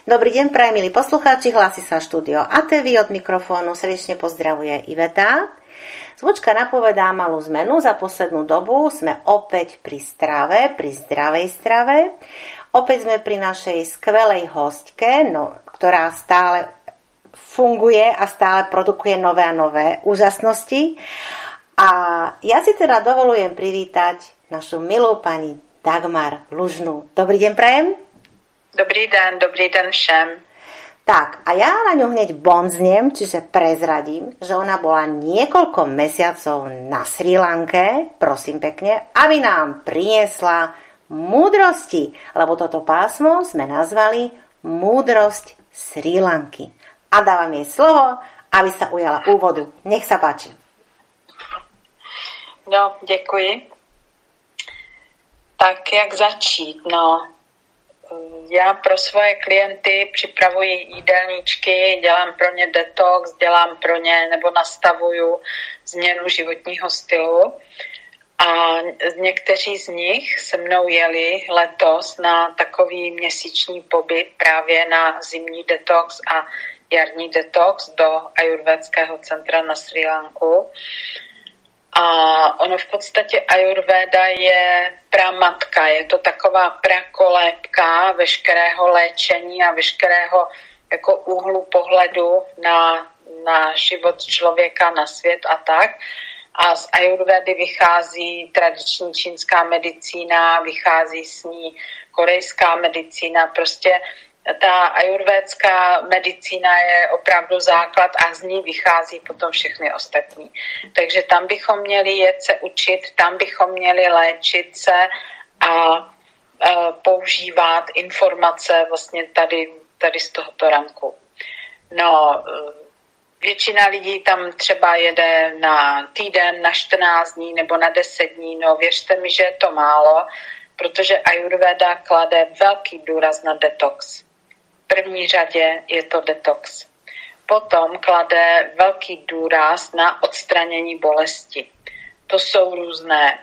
Dobrý deň, prajem milí poslucháči, hlási sa štúdio ATV, od mikrofónu srdečne pozdravuje Iveta. Zvučka napovedá malú zmenu, za poslednú dobu sme opäť pri strave, pri zdravej strave. Opäť sme pri našej skvelej hostke, ktorá stále funguje a stále produkuje nové a nové úžasnosti. A ja si teda dovolujem privítať našu milú pani Dagmar Lužnú. Dobrý deň, prajem. Dobrý den všem. Tak, a ja na ňu hneď bonzniem, čiže prezradím, že ona bola niekoľko mesiacov na Srí Lanke, prosím pekne, aby nám priniesla múdrosti, lebo toto pásmo sme nazvali Múdrosť Srí Lanky. A dávam jej slovo, aby sa ujala úvodu. Nech sa páči. No, děkuji. Tak jak začít? Já pro svoje klienty připravuji jídelníčky, dělám pro ně detox, dělám pro ně nebo nastavuju změnu životního stylu. A někteří z nich se mnou jeli letos na takový měsíční pobyt právě na zimní detox a jarní detox do ajurvédského centra na Srí Lanku. A ono v podstatě ajurvéda je pramatka, je to taková prakolébka veškerého léčení a veškerého jako úhlu pohledu na život člověka, na svět a tak. A z ajurvédy vychází tradiční čínská medicína, vychází s ní korejská medicína, prostě ta ajurvédská medicína je opravdu základ a z ní vychází potom všechny ostatní. Takže tam bychom měli jet se učit, tam bychom měli léčit se a používat informace vlastně tady z tohoto ranku. Většina lidí tam třeba jede na týden, na 14 dní nebo na 10 dní. Věřte mi, že je to málo, protože ajurvéda klade velký důraz na detox. V první řadě je to detox. Potom klade velký důraz na odstranění bolesti. To jsou různé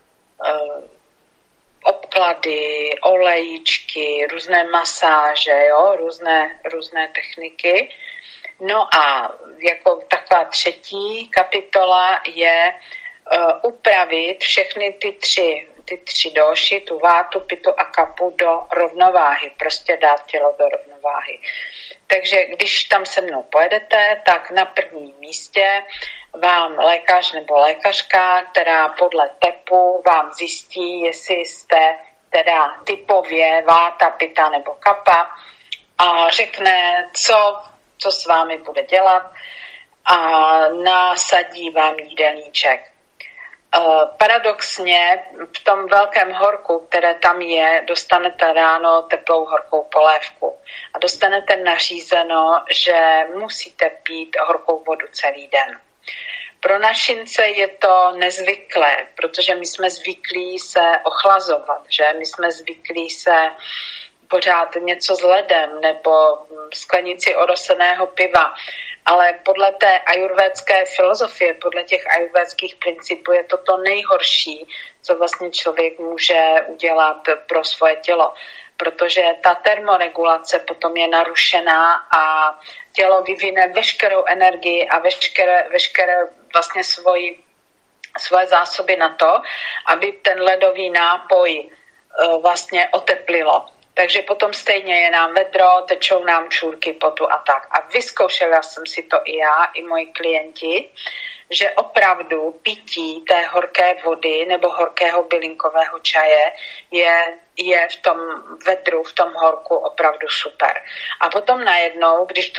obklady, olejíčky, různé masáže, různé techniky. No a jako taková třetí kapitola je upravit všechny ty tři doši, tu vátu, pitu a kapu do rovnováhy, prostě dát tělo do rovnováhy. Takže když tam se mnou pojedete, tak na prvním místě vám lékař nebo lékařka, která podle tepu vám zjistí, jestli jste teda typově váta, pita nebo kapa a řekne, co s vámi bude dělat a nasadí vám jídelníček. Paradoxně v tom velkém horku, které tam je, dostanete ráno teplou horkou polévku a dostanete nařízeno, že musíte pít horkou vodu celý den. Pro našince je to nezvyklé, protože my jsme zvyklí se ochlazovat, že my jsme zvyklí se pořád něco s ledem nebo sklenici oroseného piva. Ale podle té ajurvédské filozofie, podle těch ajurvédských principů je to nejhorší, co vlastně člověk může udělat pro svoje tělo. Protože ta termoregulace potom je narušená a tělo vyvine veškerou energii a veškeré vlastně svoje zásoby na to, aby ten ledový nápoj vlastně oteplilo. Takže potom stejně je nám vedro, tečou nám čůrky potu a tak. A vyzkoušela jsem si to i já, i moji klienti, že opravdu pití té horké vody nebo horkého bylinkového čaje je v tom vedru, v tom horku opravdu super. A potom najednou, když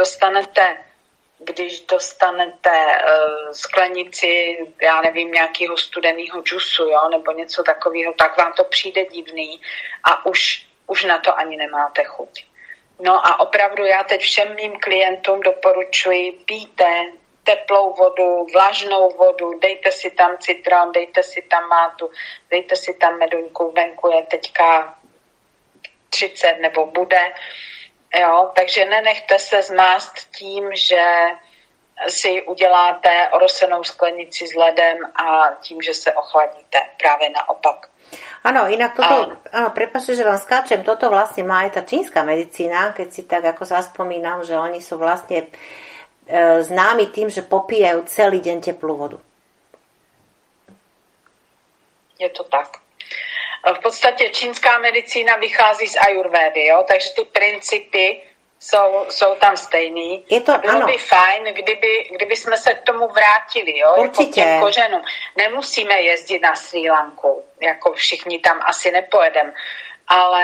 dostanete sklenici, já nevím, nějakého studeného džusu, nebo něco takového, tak vám to přijde divný a už na to ani nemáte chuť. No a opravdu já teď všem mým klientům doporučuji, pijte teplou vodu, vlažnou vodu, dejte si tam citron, dejte si tam mátu, dejte si tam meduňku, venku je teďka 30 nebo bude. Jo, takže nenechte se zmást tím, že si uděláte orosenou sklenici s ledem a tím, že se ochladíte. Právě naopak. Áno, inak toto, áno, prepáčte, že vám skáčem, toto vlastne má aj tá čínska medicína, keď si tak ako zaspomínam, že oni sú vlastne známi tým, že popíjajú celý deň teplú vodu. Je to tak. V podstatě čínská medicína vychází z ajurvédy, jo? Takže ty principy jsou tam stejný. Je to, bylo by fajn, kdyby jsme se k tomu vrátili, jo? Určitě. Jako k těm kořenům. Nemusíme jezdit na Srí Lanku, jako všichni tam asi nepojedem, ale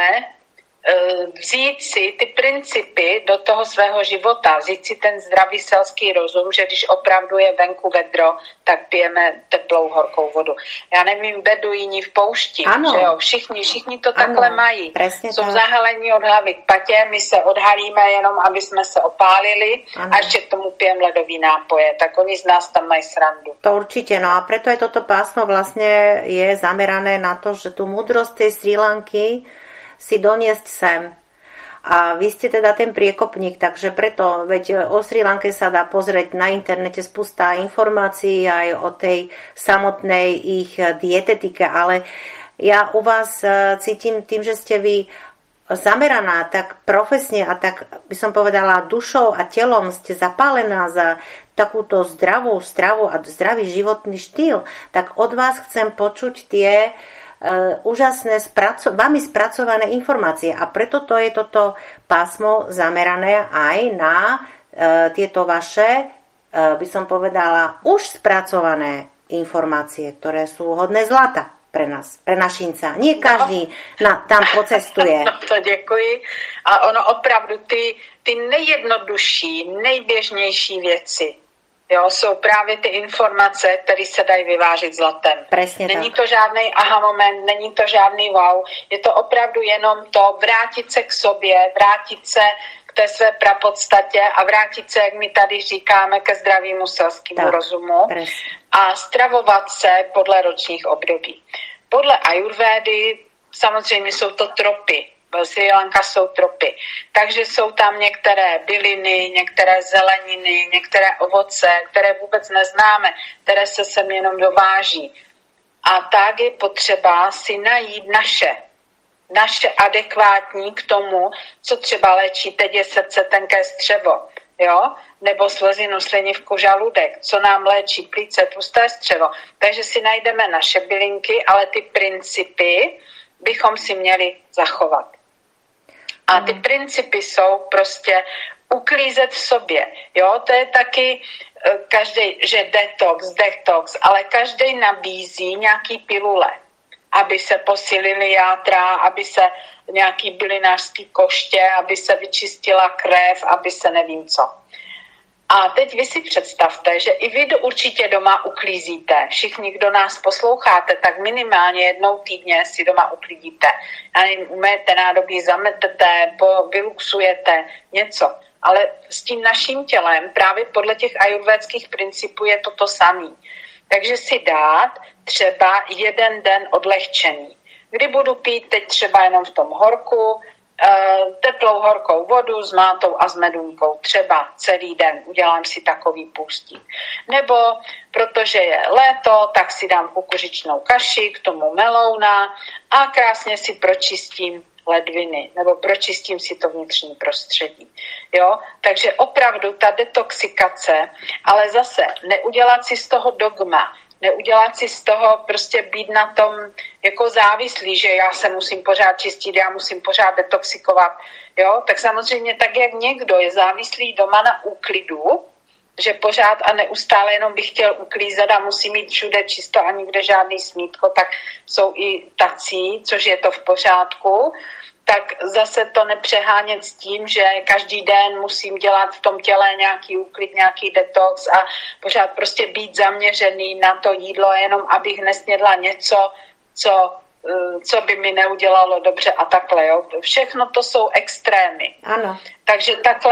vzít si ty principy do toho svého života, vzít si ten zdravý selský rozum, že když opravdu je venku vedro, tak pijeme teplou horkou vodu. Já nevím, beduíni v poušti, že jo, všichni to takhle mají. Jsou zahalení od hlavy k patě, my se odhalíme jenom, aby jsme se opálili a ještě k tomu pijeme ledový nápoje, tak oni z nás tam mají srandu. To určite, no a preto aj toto pásmo vlastne je zamerané na to, že tú múdrosť tej Srí Lanky si doniesť sem. A vy ste teda ten priekopník, takže preto, veď o Srí Lanke sa dá pozrieť na internete spústa informácií aj o tej samotnej ich dietetike, ale ja u vás cítim tým, že ste vy zameraná tak profesne a tak by som povedala dušou a telom, ste zapálená za takúto zdravú stravu a zdravý životný štýl, tak od vás chcem počuť tie úžasné vami spracované informácie a preto to je toto pásmo zamerané aj na tieto vaše, by som povedala, už spracované informácie, ktoré sú hodné zlata pre nás, pre našinca. Nie každý tam pocestuje. No to děkuji. A ono opravdu ty nejjednodušší, nejběžnější věci, jo, jsou právě ty informace, které se dají vyvážit zlatem. Presne není tak. to žádný aha moment, není to žádný wow. Je to opravdu jenom to vrátit se k sobě, vrátit se k té své prapodstatě a vrátit se, jak my tady říkáme, ke zdravému selskému rozumu a stravovat se podle ročních období. Podle ajurvédy samozřejmě jsou to tropy. Srí Lanka jsou tropy. Takže jsou tam některé byliny, některé zeleniny, některé ovoce, které vůbec neznáme, které se sem jenom dováží. A tak je potřeba si najít naše adekvátní k tomu, co třeba léčí, teď je srdce, tenké střevo, jo? Nebo slezinu, slinivku, žaludek, co nám léčí plíce, tlusté střevo. Takže si najdeme naše bylinky, ale ty principy bychom si měli zachovat. A ty principy jsou prostě uklízet v sobě. Jo, to je taky každý, že detox, ale každý nabízí nějaký pilule, aby se posílily játra, aby se nějaký bylinářský koště, aby se vyčistila krev, aby se nevím co. A teď vy si představte, že i vy určitě doma uklízíte. Všichni, kdo nás posloucháte, tak minimálně jednou týdně si doma uklidíte. Já nevím, umyjete nádobí, zametete, vyluxujete, něco. Ale s tím naším tělem právě podle těch ajurvédských principů je to samé. Takže si dát třeba jeden den odlehčený. Kdy budu pít teď třeba jenom v tom horku, teplou horkou vodu s mátou a s medunkou, třeba celý den, udělám si takový půstík. Nebo protože je léto, tak si dám kukuřičnou kaši, k tomu melouna a krásně si pročistím ledviny, nebo pročistím si to vnitřní prostředí. Jo? Takže opravdu ta detoxikace, ale zase neudělat si z toho dogma, neudělat si z toho prostě být na tom jako závislý, že já se musím pořád čistit, já musím pořád detoxikovat. Jo? Tak samozřejmě tak, jak někdo je závislý doma na úklidu, že pořád a neustále jenom bych chtěl uklízet a musí mít všude čisto a nikde žádný smítko, tak jsou i tací, což je to v pořádku, tak zase to nepřehánět s tím, že každý den musím dělat v tom těle nějaký úklid, nějaký detox a pořád prostě být zaměřený na to jídlo, jenom abych nesnědla něco, co by mi neudělalo dobře a takhle. Jo? Všechno to jsou extrémy. Ano. Takže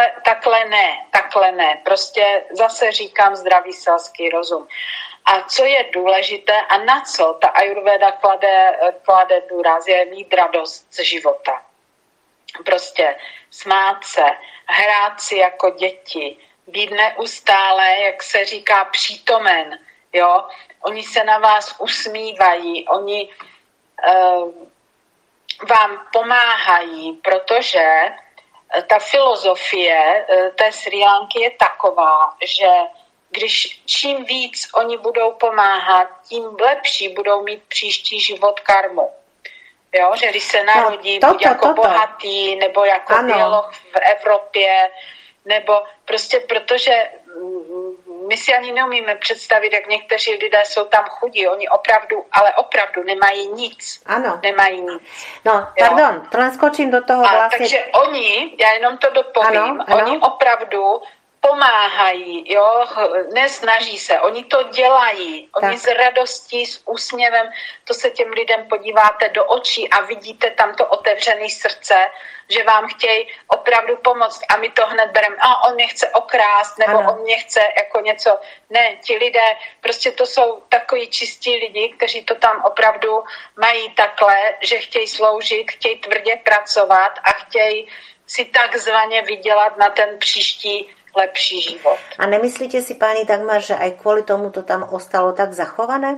takhle ne. Prostě zase říkám zdravý selský rozum. A co je důležité a na co ta ajurvéda klade důraz, je mít radost z života. Prostě smát se, hrát si jako děti, být neustále, jak se říká, přítomen. Jo? Oni se na vás usmívají, oni vám pomáhají, protože ta filozofie té Srí Lanky je taková, že když čím víc oni budou pomáhat, tím lepší budou mít příští život karmu. Jo, že když se narodí buď jako bohatý, nebo jako běloch v Evropě, nebo prostě protože my si ani neumíme představit, jak někteří lidé jsou tam chudí. Oni opravdu, ale opravdu nemají nic. Ano. Nemají nic. No, pardon, to len skočím do toho vlastně. Takže oni, já jenom to dopovím, oni opravdu pomáhají, jo, nesnaží se, oni to dělají, oni s radostí, s úsměvem, to se těm lidem podíváte do očí a vidíte tam to otevřené srdce, že vám chtějí opravdu pomoct a my to hned bereme, on mě chce okrást, nebo on mě chce jako něco, ne, ti lidé, prostě to jsou takový čistí lidi, kteří to tam opravdu mají takhle, že chtějí sloužit, chtějí tvrdě pracovat a chtějí si takzvaně vydělat na ten příští lepší život. A nemyslíte si, pani Dagmar, že aj kvôli tomu to tam ostalo tak zachované?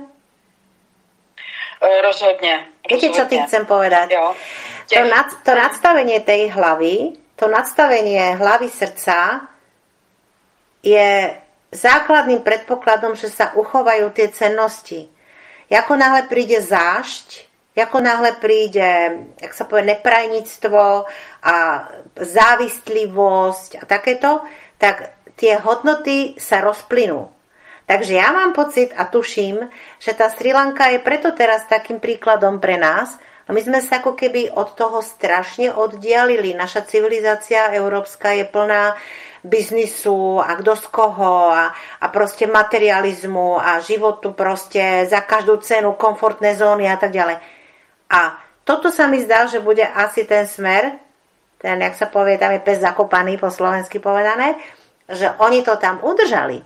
Rozhodne. Viete, čo tým chcem povedať? Jo. To nadstavenie tej hlavy, to nadstavenie hlavy srdca je základným predpokladom, že sa uchovajú tie cennosti. Ako náhle príde zášť, ako náhle príde, jak sa povie, neprajníctvo a závistlivosť a takéto, tak tie hodnoty sa rozplynú. Takže ja mám pocit a tuším, že tá Srí Lanka je preto teraz takým príkladom pre nás. A my sme sa ako keby od toho strašne oddialili. Naša civilizácia európska je plná biznisu a kto z koho a proste materializmu a životu proste za každú cenu komfortné zóny a tak ďalej. A toto sa mi zdá, že bude asi ten smer, ten, jak sa povie, tam je pes zakopaný, po slovensky povedané, že oni to tam udržali.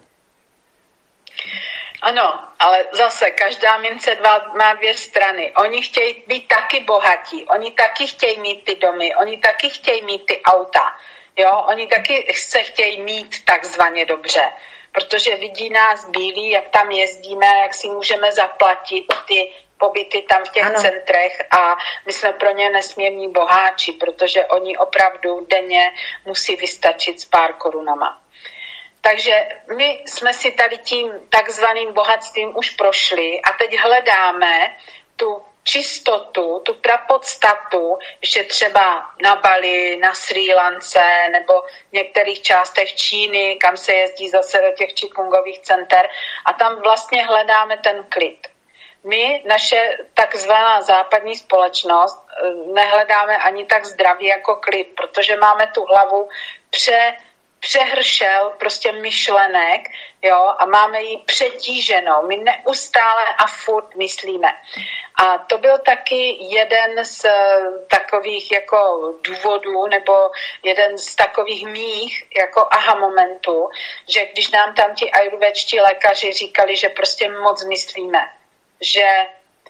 Ano, ale zase každá mince má dvě strany. Oni chtějí být taky bohatí, oni taky chtějí mít ty domy, oni taky chtějí mít ty auta. Jo? Oni taky se chtějí mít takzvaně dobře, protože vidí nás bílí, jak tam jezdíme, jak si můžeme zaplatit ty pobyty tam v těch centrech a my jsme pro ně nesmírní boháči, protože oni opravdu denně musí vystačit s pár korunama. Takže my jsme si tady tím takzvaným bohatstvím už prošli a teď hledáme tu čistotu, tu prapodstatu, ještě třeba na Bali, na Srí Lance nebo v některých částech Číny, kam se jezdí zase do těch čikungových center a tam vlastně hledáme ten klid. My, naše takzvaná západní společnost, nehledáme ani tak zdraví jako klid, protože máme tu hlavu přehršel prostě myšlenek, jo, a máme ji přetíženou. My neustále a furt myslíme. A to byl taky jeden z takových jako důvodů, nebo jeden z takových mých jako aha momentů, že když nám tam ti ajurvédští lékaři říkali, že prostě moc myslíme, že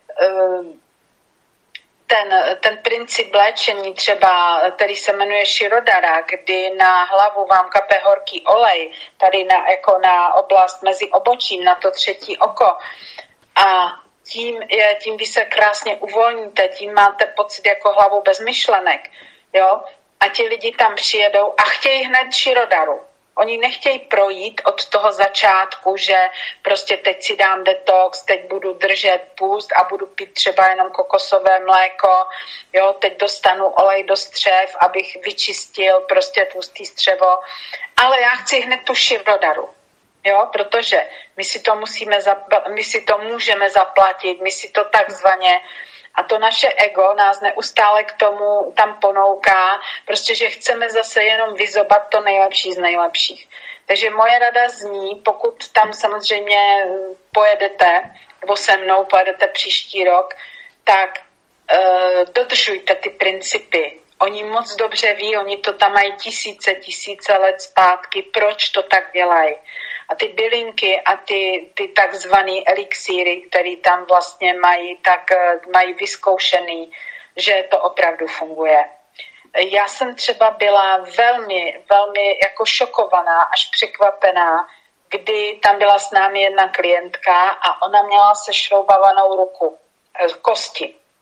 ten princip léčení třeba, který se jmenuje Shirodara, kdy na hlavu vám kape horký olej, tady na oblast mezi obočím, na to třetí oko a tím vy se krásně uvolníte, tím máte pocit jako hlavu bez myšlenek, jo? A ti lidi tam přijedou a chtějí hned Shirodaru. Oni nechtějí projít od toho začátku, že prostě teď si dám detox, teď budu držet půst a budu pít třeba jenom kokosové mléko, jo, teď dostanu olej do střev, abych vyčistil prostě tlustý střevo, ale já chci hned tu Shirodaru, jo, protože my si to můžeme zaplatit, my si to takzvaně. A to naše ego nás neustále k tomu tam ponouká, prostě, že chceme zase jenom vyzobat to nejlepší z nejlepších. Takže moje rada zní, pokud tam samozřejmě pojedete, nebo se mnou pojedete příští rok, tak dodržujte ty principy. Oni moc dobře ví, oni to tam mají tisíce let zpátky, proč to tak dělají. A ty bylinky a ty takzvaný elixíry, které tam vlastně mají, tak mají vyzkoušený, že to opravdu funguje. Já jsem třeba byla velmi jako šokovaná, až překvapená, kdy tam byla s námi jedna klientka a ona měla sešroubavanou ruku, kosti.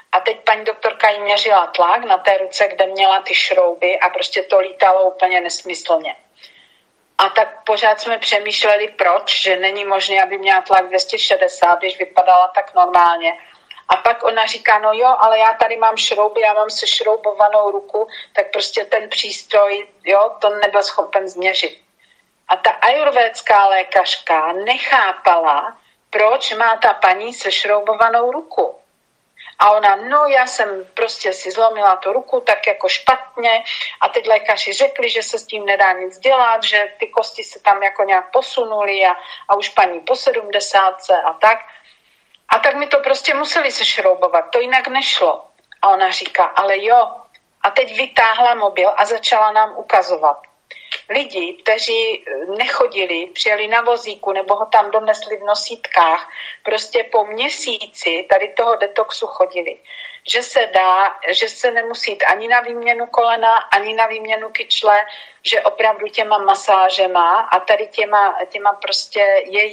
A teď paní doktorka jí měřila tlak na té ruce, kde měla ty šrouby a prostě to lítalo úplně nesmyslně. A tak pořád jsme přemýšleli, proč, že není možné, aby měla tlak 260, když vypadala tak normálně. A pak ona říká, no jo, ale já tady mám šrouby, já mám sešroubovanou ruku, tak prostě ten přístroj, jo, to nebyl schopen změřit. A ta ajurvédská lékařka nechápala, proč má ta paní sešroubovanou ruku. A ona, no já jsem prostě si zlomila tu ruku tak jako špatně a teď lékaři řekli, že se s tím nedá nic dělat, že ty kosti se tam jako nějak posunuly a už paní po 70 a tak. A tak mi to prostě museli sešroubovat, to jinak nešlo. A ona říká, ale jo. A teď vytáhla mobil a začala nám ukazovat. Lidi, kteří nechodili, přijeli na vozíku nebo ho tam donesli v nosítkách, prostě po měsíci tady toho detoxu chodili. Že se dá, že se nemusí jít ani na výměnu kolena, ani na výměnu kyčle, že opravdu těma masážema a tady těma prostě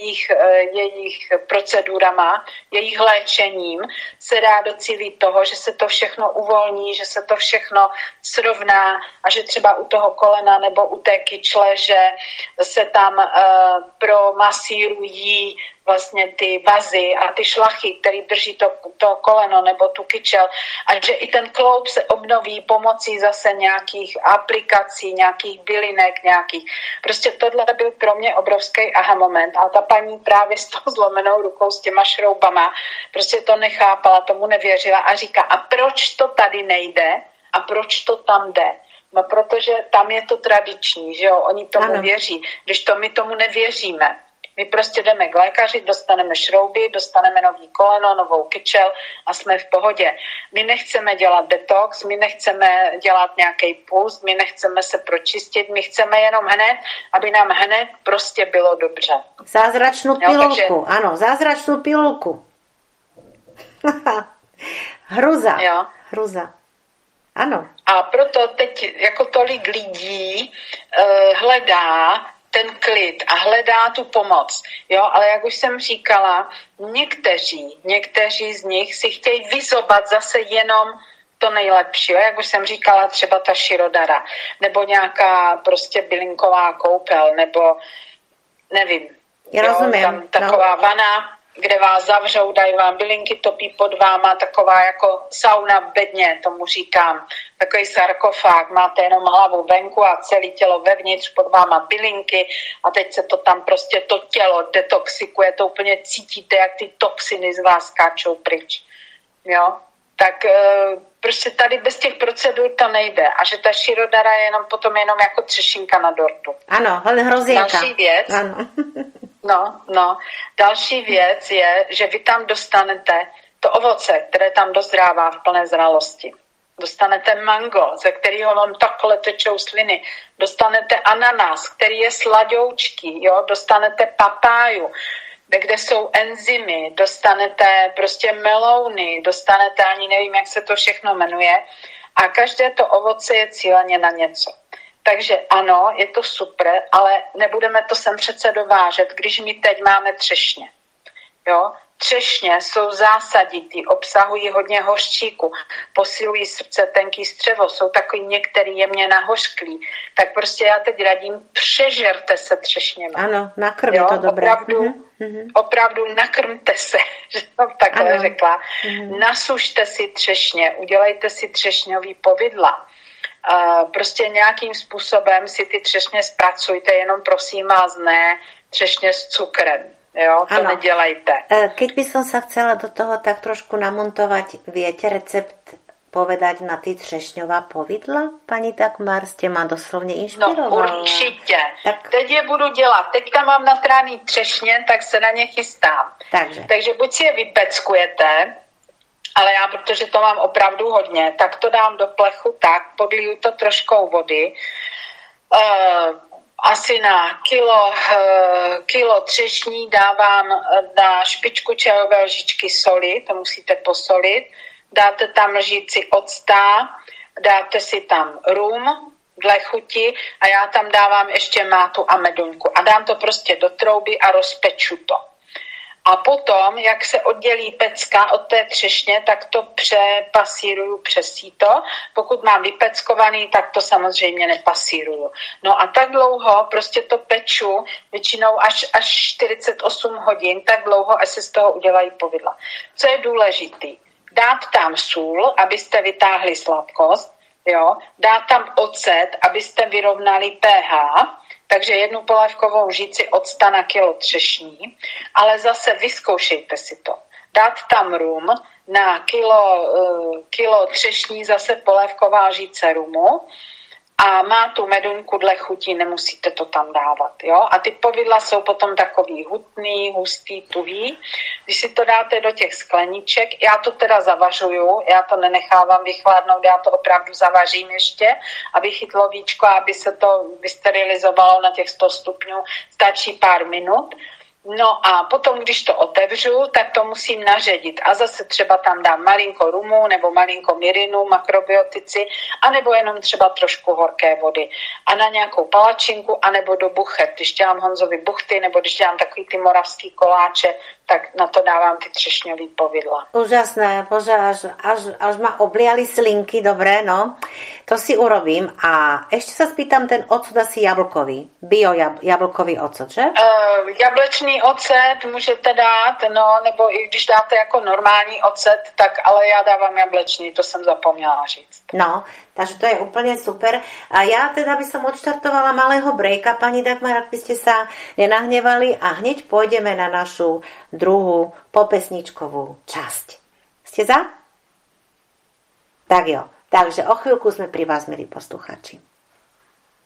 jejich procedurama, jejich léčením se dá docílit toho, že se to všechno uvolní, že se to všechno srovná a že třeba u toho kolena nebo u té kyčle, že se tam promasírují vlastně ty vazy a ty šlachy, které drží to koleno nebo tu kyčel a že i ten kloub se obnoví pomocí zase nějakých aplikací, nějakých bylinek, nějakých. Prostě tohle byl pro mě obrovský aha moment a ta paní právě s tou zlomenou rukou s těma šroubama prostě to nechápala, tomu nevěřila a říká, a proč to tady nejde a proč to tam jde? No protože tam je to tradiční, že jo, oni tomu věří, když to my tomu nevěříme. My prostě jdeme k lékaři, dostaneme šrouby, dostaneme nový koleno, novou kyčel a jsme v pohodě. My nechceme dělat detox, my nechceme dělat nějaký puls, my nechceme se pročistit, my chceme jenom hned, aby nám hned prostě bylo dobře. Zázračnou pilulku, ano, zázračnou pilulku. Hruza, jo. Hruza. Ano. A proto teď jako tolik lidí hledá ten klid a hledá tu pomoc. Jo, ale jak už jsem říkala, někteří z nich si chtějí vyzobat zase jenom to nejlepší. Jo? Jak už jsem říkala, třeba ta Širodara, nebo nějaká prostě bylinková koupel, nebo nevím. Já rozumím. Tam taková vana, kde vás zavřou, dají vám bylinky, topí pod váma, taková jako sauna v bedně, tomu říkám. Takový sarkofág, máte jenom hlavu venku a celé tělo vevnitř, pod váma bylinky a teď se to tam prostě to tělo detoxikuje, to úplně cítíte, jak ty toxiny z vás skáčou pryč. Jo? Tak prostě tady bez těch procedur to nejde a že ta Širodara je potom jenom jako třešinka na dortu. Ano, hrozienka. Další věc. Ano. No. Další věc je, že vy tam dostanete to ovoce, které tam dozrává v plné zralosti. Dostanete mango, ze kterého vám takhle tečou sliny. Dostanete ananas, který je sladoučký, jo? Dostanete papáju, kde jsou enzymy, dostanete prostě melouny, dostanete, ani nevím, jak se to všechno jmenuje. A každé to ovoce je cíleně na něco. Takže ano, je to super, ale nebudeme to sem přece dovážet, když my teď máme třešně. Jo? Třešně jsou zásaditý, obsahují hodně hořčíku, posilují srdce, tenký střevo, jsou takový některý jemně nahořklý. Tak prostě já teď radím, přežerte se třešněma. Ano, nakrm je to dobré. Opravdu nakrmte se, že jsem takhle řekla. Nasušte si třešně, udělejte si třešňový povidla. Prostě nějakým způsobem si ty třešně zpracujte, jenom prosím vás ne třešně s cukrem. Jo, to nedělajte. Keď by som sa chcela do toho tak trošku namontovať, viete recept povedať na ty třešňová povidla? Pani Dagmar, ste ma doslovne inšpirovala. No určitě. Tak... Teď je budu dělat. Teďka mám natráný třešně, tak se na ně chystám. Takže buď si je vypeckujete, ale já, protože to mám opravdu hodně, tak to dám do plechu tak, podliju to troškou vody, asi na kilo třešní dávám na špičku čajové lžičky soli, to musíte posolit, dáte tam lžíci octa, dáte si tam rum dle chuti a já tam dávám ještě mátu a meduňku a dám to prostě do trouby a rozpeču to. A potom, jak se oddělí pecka od té třešně, tak to přepasíruju přes síto. Pokud mám vypeckovaný, tak to samozřejmě nepasíruju. No a tak dlouho prostě to peču, většinou až 48 hodin, tak dlouho, až se z toho udělají povidla. Co je důležitý? Dát tam sůl, abyste vytáhli sladkost, jo? Dát tam ocet, abyste vyrovnali pH, takže 1 polévkovou žíci octa na kilo třešní, ale zase vyzkoušejte si to. Dát tam rum, na kilo třešní zase polévková žíce rumu a má tu meduňku dle chutí, nemusíte to tam dávat. Jo? A ty povidla jsou potom takový hutný, hustý, tuhý. Když si to dáte do těch skleniček, já to teda zavařuju, já to nenechávám vychladnout, já to opravdu zavařím ještě, aby chytlo víčko, aby se to vysterilizovalo na těch 100 stupňů, stačí pár minut. No a potom, když to otevřu, tak to musím naředit a zase třeba tam dám malinko rumu nebo malinko mirinu, makrobiotici, anebo jenom třeba trošku horké vody. A na nějakou palačinku, anebo do buchet. Když dělám Honzovi buchty, nebo když dělám takový ty moravský koláče, tak na to dávám ty třešňový povidla. Úžasné, bože, až ma obliali slinky, dobre, no. To si urobím a ešte sa spýtam ten ocot asi jablkový, bio jablkový ocot, že? Jablečný ocet můžete dát, no, nebo i když dáte jako normální ocet, tak ale já dávám jablečný, to jsem zapomněla říct. No, takže to je úplne super. A ja teda by som odštartovala malého brejka, pani Dagmar, ak by ste sa nenahnevali a hneď pôjdeme na našu druhú popesničkovú časť. Ste za? Tak jo. Takže o chvíľku sme pri vás, milí posluchači.